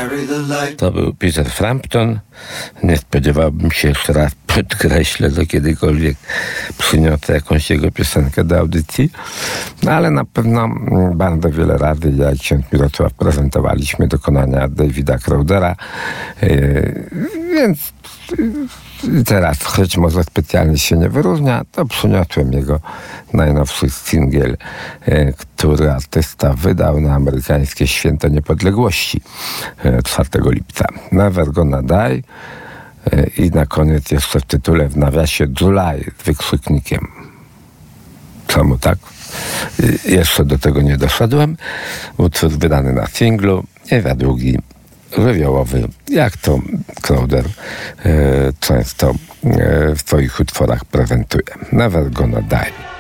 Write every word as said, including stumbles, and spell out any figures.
To był Peter Frampton. Nie spodziewałbym się, jeszcze raz podkreślę, że kiedykolwiek przyniosę jakąś jego piosenkę do audycji. No ale na pewno bardzo wiele razy ja i ksiądz Mirosław prezentowaliśmy dokonania Davida Crowdera. Yy, więc teraz, choć może specjalnie się nie wyróżnia, to przyniosłem jego najnowszy singiel, e, który artysta wydał na amerykańskie Święto Niepodległości e, czwartego lipca. Never Gonna Die e, i na koniec jeszcze w tytule w nawiasie July z wykrzyknikiem. Czemu tak? E, jeszcze do tego nie doszedłem. Utwór wydany na singlu, nie za długi, żywiołowy, jak to Crowder e, często e, w swoich utworach prezentuje. Never Gonna Die.